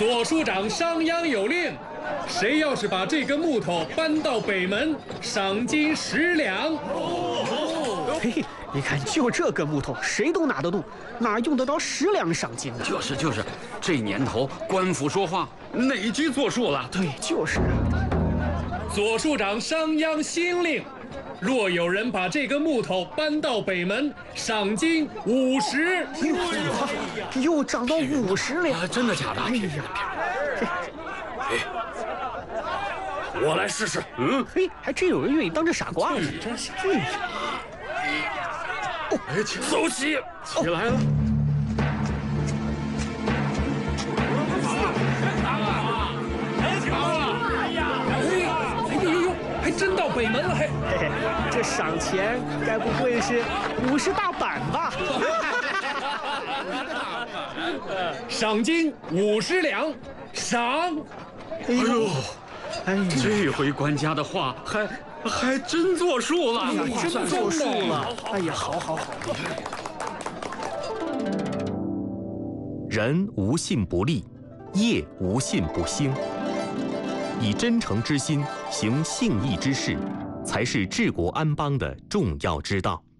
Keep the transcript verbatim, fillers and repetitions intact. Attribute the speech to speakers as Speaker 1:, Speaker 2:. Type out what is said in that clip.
Speaker 1: 左署长商鞅有令，谁要是把这根木头搬到北门，赏金十两。
Speaker 2: 嘿嘿，你看，就这根木头，谁都拿得动，哪用得着十两赏金呢？
Speaker 3: 就是就是，这年头官府说话哪句作数了？
Speaker 2: 对，就是啊。
Speaker 1: 左署长商鞅新令，若有人把这根木头搬到北门，赏金五十。
Speaker 2: 又涨到五十了、
Speaker 3: 啊！真的假的？
Speaker 2: 哎呀，
Speaker 3: 哎，我来试试。
Speaker 2: 嗯，嘿，还真有人愿意当这傻瓜。
Speaker 1: 真是。
Speaker 3: 哎，走起，起来了。
Speaker 1: 还真到北门了，还，
Speaker 2: 嘿嘿，这赏钱该不会是五十大板吧？
Speaker 1: 赏金五十两，赏。
Speaker 3: 哎呦，
Speaker 2: 哎呀，
Speaker 3: 这回官家的话还还真作数了，
Speaker 2: 哎呀，真作数了。哎呀，好好好。
Speaker 4: 人无信不立，业无信不兴。以真诚之心行信义之事，才是治国安邦的重要之道。